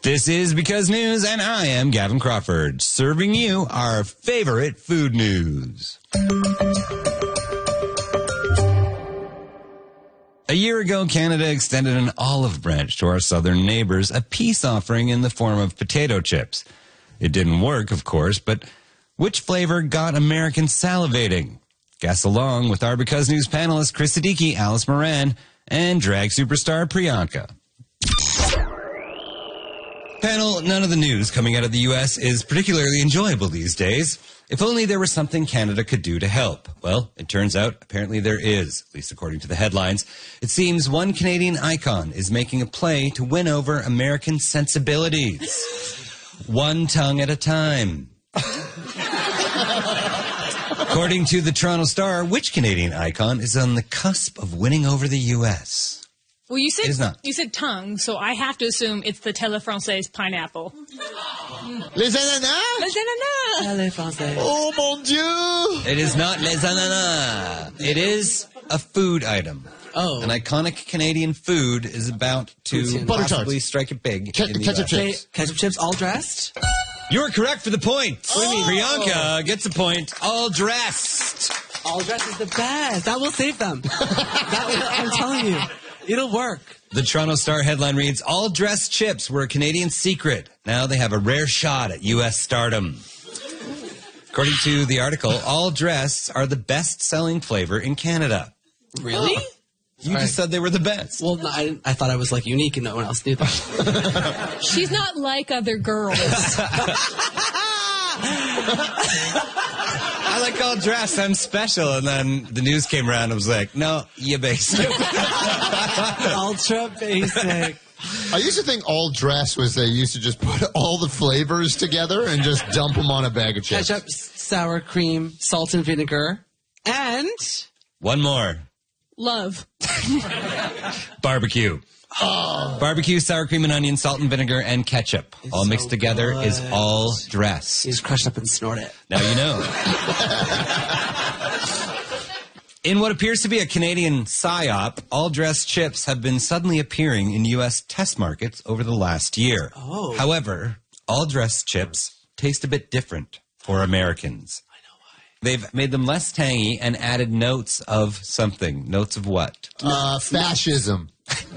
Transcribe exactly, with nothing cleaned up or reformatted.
This is Because News, and I am Gavin Crawford, serving you our favorite food news. A year ago, Canada extended an olive branch to our southern neighbors, a peace offering in the form of potato chips. It didn't work, of course, but which flavor got Americans salivating? Guess along with our Because News panelists Chris Siddiqui, Alice Moran, and drag superstar Priyanka. Panel, none of the news coming out of the U S is particularly enjoyable these days. If only there was something Canada could do to help. Well, it turns out apparently there is, at least according to the headlines. It seems one Canadian icon is making a play to win over American sensibilities. One tongue at a time. According to the Toronto Star, which Canadian icon is on the cusp of winning over the U S? Well, you said It is not. you said tongue, so I have to assume it's the Tele Française pineapple. Les ananas? Les ananas! Tele Française. Oh, mon Dieu! It is not les ananas. It is a food item. Oh. An iconic Canadian food is about to Butter possibly tarts. strike it big Ke- in the ketchup U S. chips. Say, ketchup chips all dressed? You're correct for the point. What do you mean? Priyanka gets a point. All dressed. All dressed is the best. That will save them. That will, I'm telling you. It'll work. The Toronto Star headline reads, all dressed chips were a Canadian secret. Now they have a rare shot at U S stardom. According to the article, all dressed are the best-selling flavor in Canada. Really? You just said they were the best. Well, no, I, I thought I was like unique and no one else knew that. She's not like other girls. I like all dressed. I'm special. And then the news came around and was like, no, you basic. Ultra basic. I used to think all dress was they used to just put all the flavors together and just dump them on a bag of chips. Ketchup, sour cream, salt and vinegar, and One more. Love. Barbecue. Oh. Barbecue, sour cream and onion, salt and vinegar, and ketchup. It's all mixed so together good. is all dressed. you just crush it up and snort it. Now you know. In what appears to be a Canadian psyop, all dressed chips have been suddenly appearing in U S test markets over the last year. Oh. However, all dressed chips taste a bit different for Americans. I know why. They've made them less tangy and added notes of something. Notes of what? Uh, fascism.